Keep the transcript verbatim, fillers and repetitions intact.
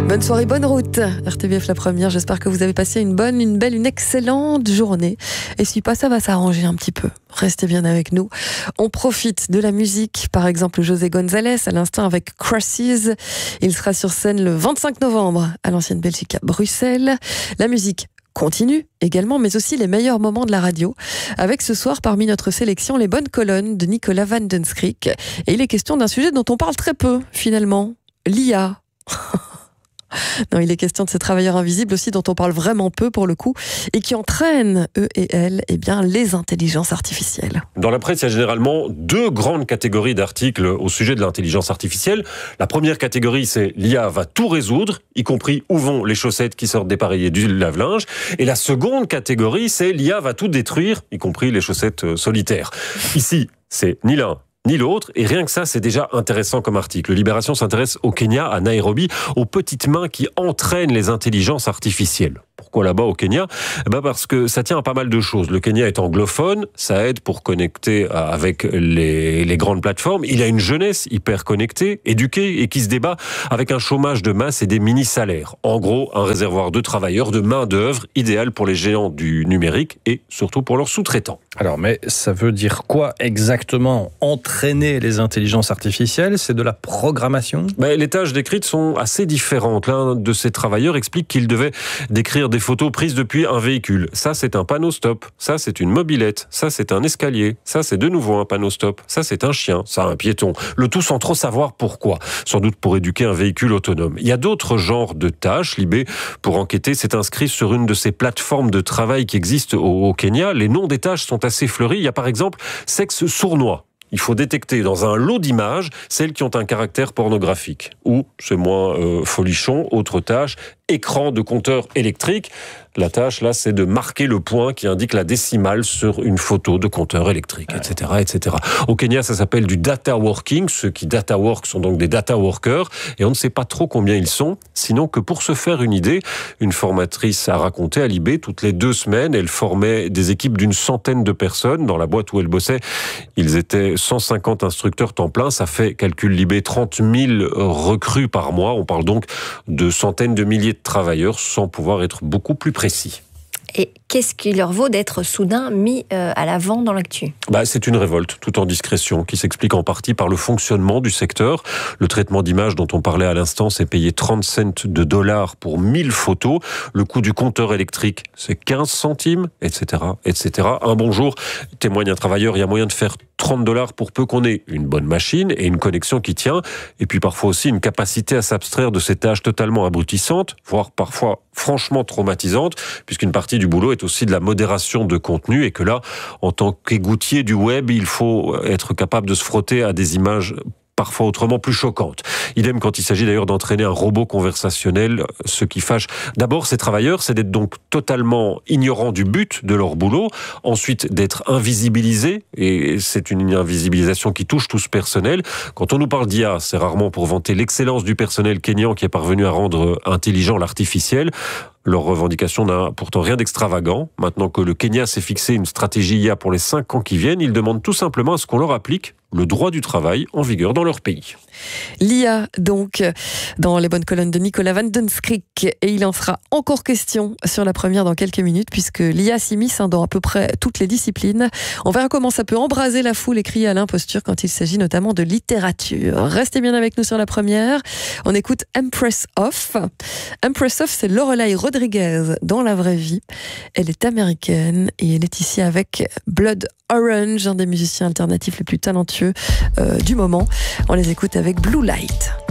Bonne soirée, bonne route. R T V F la première, j'espère que vous avez passé une bonne, une belle, une excellente journée. Et si pas, ça va s'arranger un petit peu. Restez bien avec nous. On profite de la musique, par exemple José González à l'instant avec Crosses. Il sera sur scène le vingt-cinq novembre à l'Ancienne Belgique à Bruxelles. La musique continue également, mais aussi les meilleurs moments de la radio. Avec ce soir, parmi notre sélection, les bonnes colonnes de Nicolas Van Den Schrik. Et il est question d'un sujet dont on parle très peu, finalement. L'I A. Non, il est question de ces travailleurs invisibles aussi dont on parle vraiment peu pour le coup et qui entraînent, eux et elles, eh bien, les intelligences artificielles. Dans la presse, il y a généralement deux grandes catégories d'articles au sujet de l'intelligence artificielle. La première catégorie, c'est l'I A va tout résoudre, y compris où vont les chaussettes qui sortent dépareillées du lave-linge. Et la seconde catégorie, c'est l'I A va tout détruire, y compris les chaussettes solitaires. Ici, c'est ni l'un ni l'autre, et rien que ça, c'est déjà intéressant comme article. Libération s'intéresse au Kenya, à Nairobi, aux petites mains qui entraînent les intelligences artificielles. Pourquoi là-bas au Kenya ? Eh ben parce que ça tient à pas mal de choses. Le Kenya est anglophone, ça aide pour connecter avec les, les grandes plateformes. Il y a une jeunesse hyper connectée, éduquée et qui se débat avec un chômage de masse et des mini-salaires. En gros, un réservoir de travailleurs, de main-d'œuvre idéal pour les géants du numérique et surtout pour leurs sous-traitants. Alors, mais ça veut dire quoi exactement entraîner les intelligences artificielles ? C'est de la programmation ? Ben, les tâches décrites sont assez différentes. L'un de ces travailleurs explique qu'il devait décrire des photos prises depuis un véhicule. Ça, c'est un panneau stop. Ça, c'est une mobilette. Ça, c'est un escalier. Ça, c'est de nouveau un panneau stop. Ça, c'est un chien. Ça, un piéton. Le tout sans trop savoir pourquoi. Sans doute pour éduquer un véhicule autonome. Il y a d'autres genres de tâches. Libé, pour enquêter, s'est inscrit sur une de ces plateformes de travail qui existent au, au Kenya. Les noms des tâches sont assez fleuris. Il y a par exemple sexe sournois. Il faut détecter dans un lot d'images celles qui ont un caractère pornographique. Ou, c'est moins euh, folichon, autre tâche, écran de compteur électrique. La tâche, là, c'est de marquer le point qui indique la décimale sur une photo de compteur électrique, et cetera, et cetera. Au Kenya, ça s'appelle du data working. Ceux qui data work sont donc des data workers. Et on ne sait pas trop combien ils sont. Sinon que pour se faire une idée, une formatrice a raconté à Libé, toutes les deux semaines, elle formait des équipes d'une centaine de personnes. Dans la boîte où elle bossait, ils étaient cent cinquante instructeurs temps plein. Ça fait, calcul Libé, trente mille recrues par mois. On parle donc de centaines de milliers de travailleurs sans pouvoir être beaucoup plus précis. Et qu'est-ce qui leur vaut d'être soudain mis euh, à l'avant dans l'actu ? Bah, c'est une révolte, tout en discrétion, qui s'explique en partie par le fonctionnement du secteur. Le traitement d'images dont on parlait à l'instant, c'est payé trente cents de dollars pour mille photos. Le coût du compteur électrique, c'est quinze centimes, et cetera, et cetera. Un bonjour, témoigne un travailleur, il y a moyen de faire trente dollars pour peu qu'on ait une bonne machine et une connexion qui tient, et puis parfois aussi une capacité à s'abstraire de ces tâches totalement abrutissantes, voire parfois franchement traumatisantes, puisqu'une partie du boulot est aussi de la modération de contenu, et que là, en tant qu'égoutier du web, il faut être capable de se frotter à des images parfois autrement plus choquantes. Idem quand il s'agit d'ailleurs d'entraîner un robot conversationnel. Ce qui fâche d'abord ces travailleurs, c'est d'être donc totalement ignorants du but de leur boulot, ensuite d'être invisibilisés, et c'est une invisibilisation qui touche tout ce personnel. Quand on nous parle d'I A, c'est rarement pour vanter l'excellence du personnel kényan qui est parvenu à rendre intelligent l'artificiel. Leur revendication n'a pourtant rien d'extravagant. Maintenant que le Kenya s'est fixé une stratégie I A pour les cinq ans qui viennent, ils demandent tout simplement à ce qu'on leur applique le droit du travail en vigueur dans leur pays. L'I A, donc, dans les bonnes colonnes de Nicolas Van Den Schrik. Et il en sera encore question sur la première dans quelques minutes, puisque l'I A s'immisce dans à peu près toutes les disciplines. On verra comment ça peut embraser la foule et crier à l'imposture quand il s'agit notamment de littérature. Restez bien avec nous sur la première. On écoute Empress Of. Empress Of, c'est Lorelai Rodriguez dans la vraie vie. Elle est américaine et elle est ici avec Blood Orange, un des musiciens alternatifs les plus talentueux euh, du moment. On les écoute avec Blue Light.